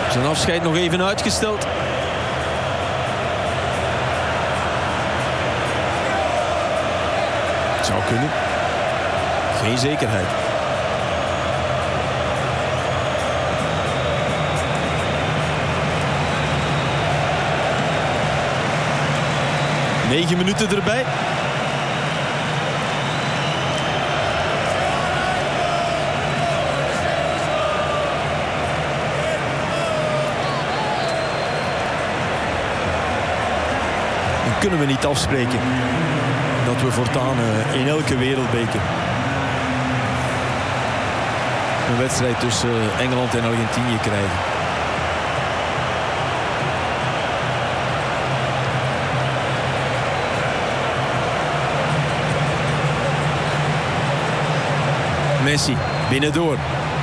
Zijn afscheid nog even uitgesteld. Zou kunnen. Geen zekerheid. Negen minuten erbij. Dan kunnen we niet afspreken dat we voortaan in elke wereldbeker een wedstrijd tussen Engeland en Argentinië krijgen. Messi, binnendoor.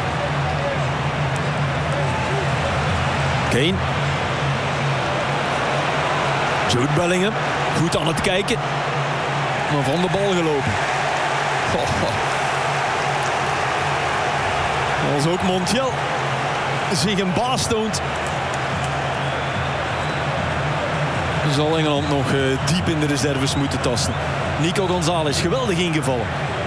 Kane. Jude Bellingham, goed aan het kijken. Maar van de bal gelopen. Als ook Montiel zich een baas toont, zal Engeland nog diep in de reserves moeten tasten. Nico González, geweldig ingevallen.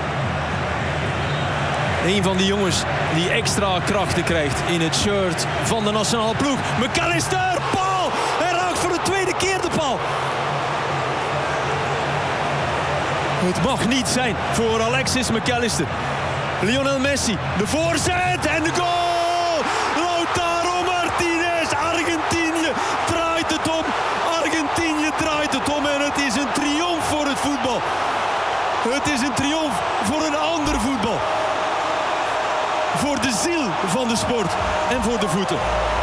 Een van die jongens die extra krachten krijgt in het shirt van de nationale ploeg. McAllister, paal! Hij raakt voor de tweede keer de paal. Het mag niet zijn voor Alexis McAllister. Lionel Messi, de voorzet en de goal! Lautaro Martinez, Argentinië draait het om. Argentinië draait het om en het is een triomf voor het voetbal. Het is een triomf voor een ander voetbal. Voor de ziel van de sport en voor de voeten.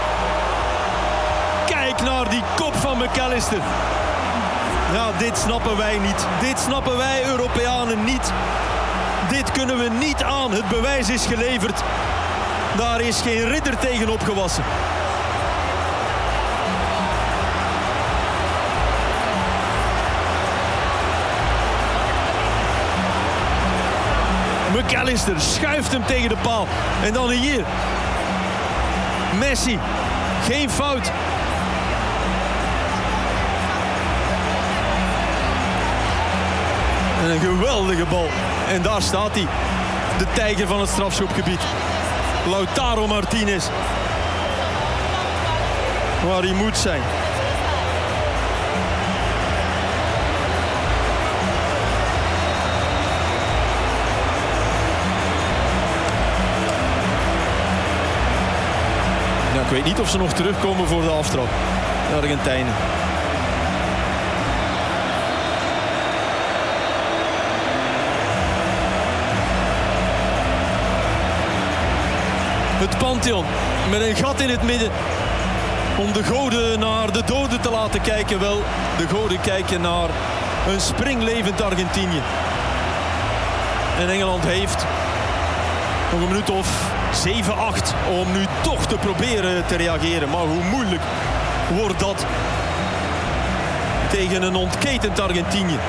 Kijk naar die kop van McAllister. Ja, dit snappen wij niet. Dit snappen wij Europeanen niet. Dit kunnen we niet aan. Het bewijs is geleverd. Daar is geen ridder tegen opgewassen. McAllister schuift hem tegen de paal. En dan hier. Messi. Geen fout. En een geweldige bal. En daar staat hij. De tijger van het strafschopgebied. Lautaro Martinez. Waar hij moet zijn. Ja, ik weet niet of ze nog terugkomen voor de aftrap. De Argentijnen. Het Pantheon met een gat in het midden om de goden naar de doden te laten kijken. Wel, de goden kijken naar een springlevend Argentinië. En Engeland heeft nog een minuut of 7, 8 om nu toch te proberen te reageren. Maar hoe moeilijk wordt dat tegen een ontketend Argentinië.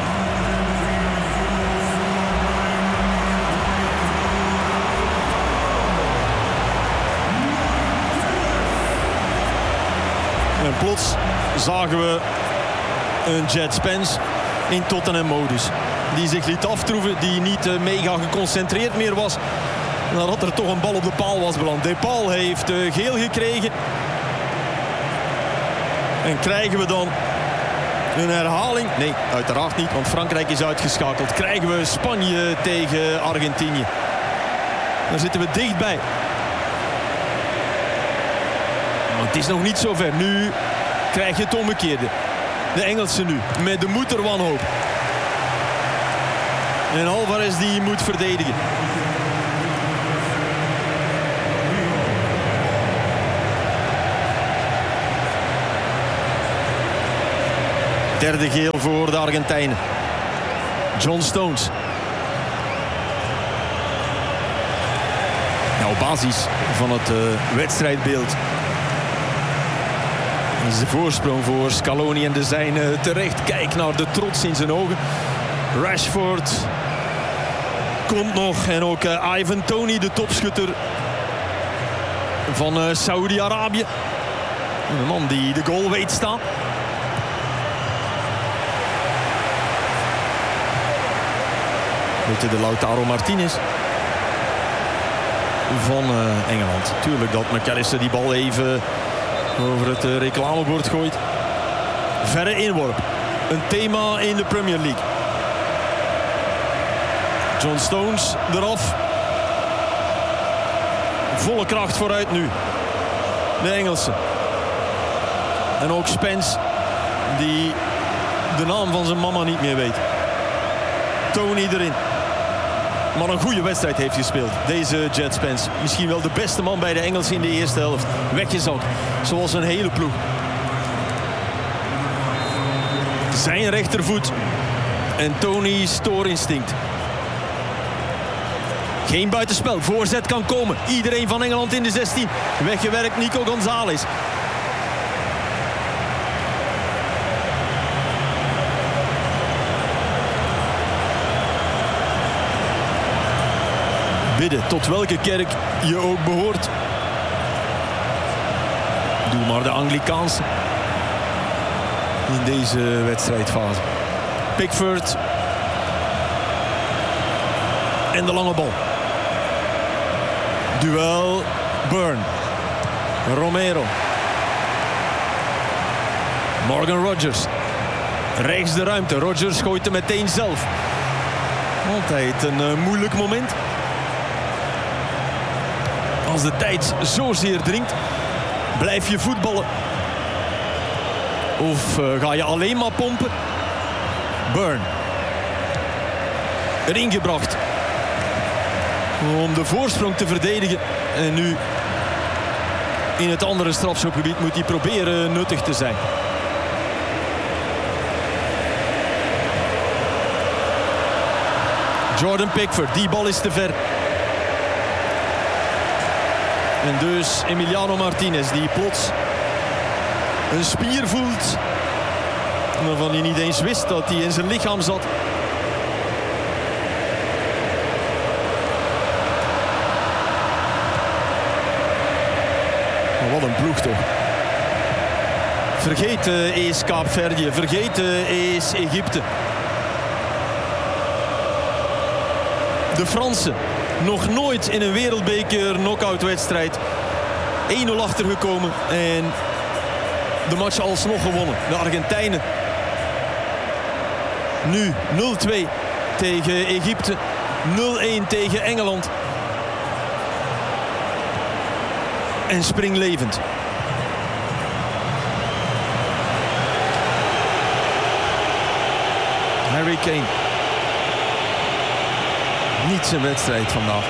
En plots zagen we een Jet Spence in Tottenham-modus. Die zich liet aftroeven, die niet mega geconcentreerd meer was. Nadat er toch een bal op de paal was beland. Depal heeft geel gekregen. En krijgen we dan een herhaling? Nee, uiteraard niet, want Frankrijk is uitgeschakeld. Krijgen we Spanje tegen Argentinië. Daar zitten we dichtbij. Maar het is nog niet zover. Nu krijg je het omgekeerde. De Engelsen nu, met de moeder wanhoop. En Alvarez die moet verdedigen. Derde geel voor de Argentijnen. John Stones. Nou, op basis van het wedstrijdbeeld is de voorsprong voor Scaloni en de zijnen terecht. Kijk naar de trots in zijn ogen. Rashford komt nog. En ook Ivan Toney, de topschutter van Saoedi-Arabië. Een man die de goal weet staan. Beetje de Lautaro Martinez van Engeland. Tuurlijk dat McAllister die bal even over het reclamebord gooit. Verre inworp. Een thema in de Premier League. John Stones eraf. Volle kracht vooruit nu. De Engelsen. En ook Spence, die de naam van zijn mama niet meer weet. Tony erin. Maar een goede wedstrijd heeft gespeeld, deze Jet Spence. Misschien wel de beste man bij de Engelsen in de eerste helft. Weggezakt, zoals een hele ploeg. Zijn rechtervoet. En Tony's stoorinstinct. Geen buitenspel, voorzet kan komen. Iedereen van Engeland in de 16. Weggewerkt Nico Gonzalez. Bidden tot welke kerk je ook behoort. Doe maar de Anglikaanse. In deze wedstrijdfase. Pickford. En de lange bal. Duel Burn. Romero. Morgan Rogers. Rechts de ruimte. Rogers gooit hem meteen zelf. Altijd een moeilijk moment. Als de tijd zozeer dringt, blijf je voetballen. Of ga je alleen maar pompen? Burn. Erin gebracht. Om de voorsprong te verdedigen. En nu in het andere strafschopgebied moet hij proberen nuttig te zijn. Jordan Pickford, die bal is te ver. En dus Emiliano Martinez, die plots een spier voelt waarvan hij niet eens wist dat hij in zijn lichaam zat. Maar wat een ploeg toch. Vergeet eens Kaapverdië, vergeet eens Egypte. De Fransen. Nog nooit in een wereldbeker knock-outwedstrijd 1-0 achtergekomen en de match alsnog gewonnen. De Argentijnen nu 0-2 tegen Egypte, 0-1 tegen Engeland. En springlevend. Harry Kane. Niet zijn wedstrijd vandaag.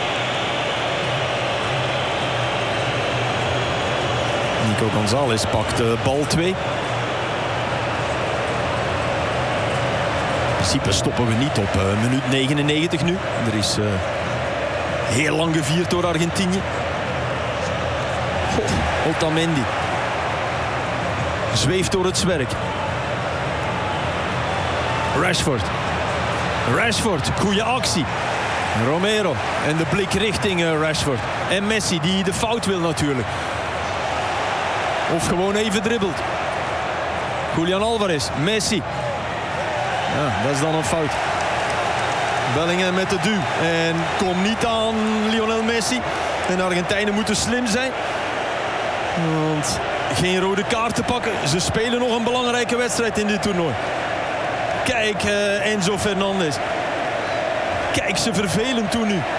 Nico Gonzalez pakt bal 2. In principe stoppen we niet op minuut 99 nu. Er is heel lang gevierd door Argentinië. Otamendi. Zweeft door het zwerk. Rashford, goede actie. Romero en de blik richting Rashford. En Messi die de fout wil natuurlijk. Of gewoon even dribbelt. Julian Alvarez, Messi. Ja, dat is dan een fout. Bellingham met de duw. En komt niet aan Lionel Messi. En de Argentijnen moeten slim zijn. Want geen rode kaart te pakken. Ze spelen nog een belangrijke wedstrijd in dit toernooi. Kijk Enzo Fernandez. Kijk ze vervelend toe nu.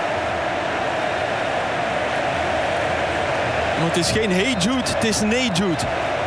Maar het is geen hey Jude, het is nee Jude.